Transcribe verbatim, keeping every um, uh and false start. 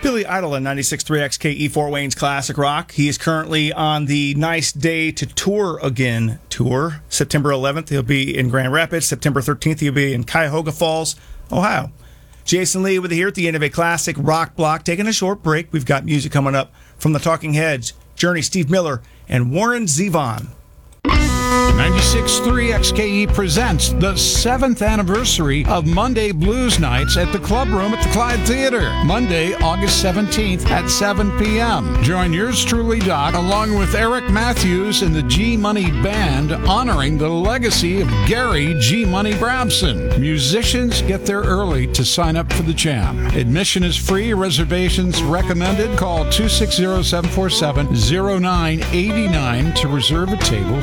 Billy Idol on ninety-six point three X K E Fort Wayne's Classic Rock. He is currently on the Nice Day to Tour Again tour. September eleventh, he'll be in Grand Rapids. September thirteenth, he'll be in Cuyahoga Falls, Ohio. Jason Lee with you here at the end of a classic rock block. Taking a short break. We've got music coming up from the Talking Heads, Journey, Steve Miller, and Warren Zevon. ninety-six point three X K E presents the seventh anniversary of Monday Blues Nights at the Club Room at the Clyde Theater. Monday, August seventeenth at seven p.m. Join yours truly, Doc, along with Eric Matthews and the G-Money Band, honoring the legacy of Gary G-Money Brabson. Musicians get there early to sign up for the jam. Admission is free. Reservations recommended. Call two six zero, seven four seven, zero nine eight nine to reserve a table